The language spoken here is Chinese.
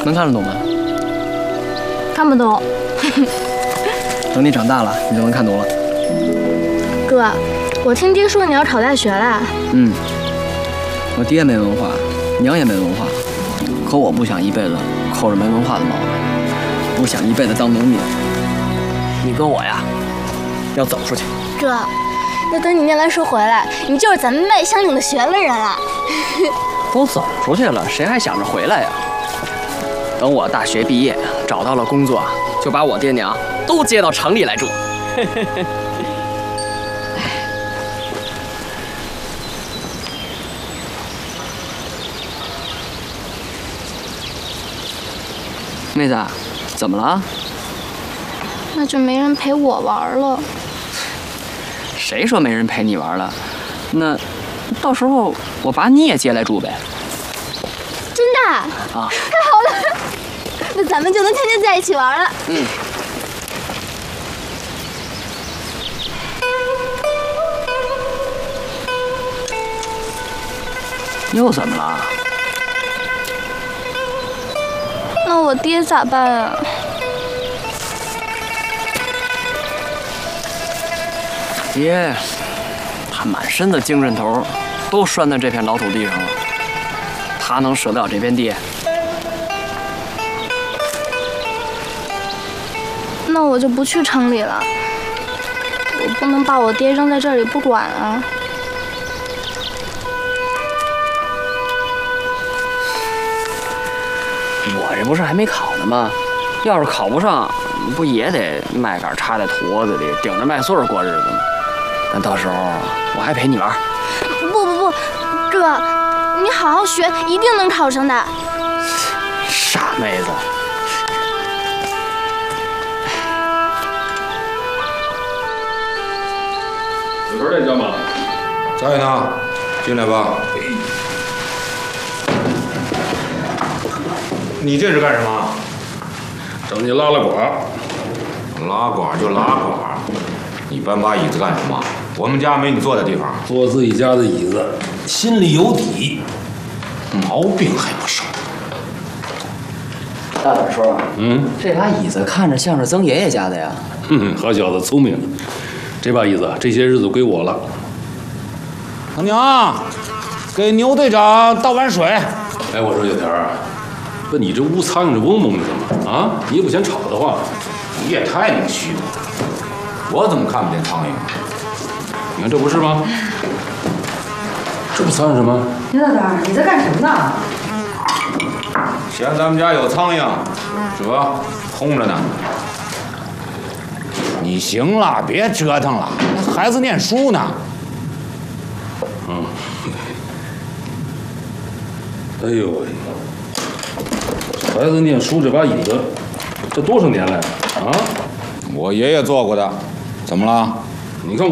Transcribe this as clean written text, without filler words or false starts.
能看得懂吗？ 看不懂。 等你长大了，你就能看懂了。 哥，我听爹说你要考大学了。 我爹没文化，娘也没文化，可我不想一辈子扣着没文化的毛病，不想一辈子当农民。你跟我呀，要走出去。 哥，要等你念完书回来，你就是咱们麦乡岭的学问人了。 都走出去了，谁还想着回来呀？等我大学毕业，找到了工作，就把我爹娘都接到城里来住。妹子，怎么了？ 那就没人陪我玩了。 谁说没人陪你玩了？那到时候我把你也接来住呗。 真的？ 啊！ 太好了，那咱们就能天天在一起玩了。 又怎么了？ 那我爹咋办啊？ 爹，他满身的精神头都拴在这片老土地上了，他能舍得了这片地？ 那我就不去城里了，我不能把我爹扔在这里不管啊。 我这不是还没考呢吗？要是考不上，不也得麦秆插在土窝子里，顶着麦穗过日子吗？但到时候我还陪你玩。 不，哥，你好好学，一定能考上的。 傻妹子。 有事在家吗？ 在呢，进来吧。你这是干什么？ 整你拉呱。 拉呱就拉呱，你搬把椅子干什么？我们家没你坐的地方。 坐自己家的椅子，心里有底。 毛病还不少。 大胆说，这把椅子看着像是曾爷爷家的呀。 好小子，聪明。这把椅子这些日子归我了。 老娘，给牛队长倒碗水。 哎，我说小田儿，那你这屋苍蝇这嗡嗡的怎么啊？你也不嫌吵得慌？ 你也太能虚了，我怎么看不见苍蝇？ 你看这不是吗？这不苍蝇什么？ 刘大胆，你在干什么呢？ 嫌咱们家有苍蝇，这空着呢。你行了，别折腾了，孩子念书呢。 哎呦喂，孩子念书这把椅子，这多少年来啊？ 我爷爷坐过的，怎么了？ 你看我。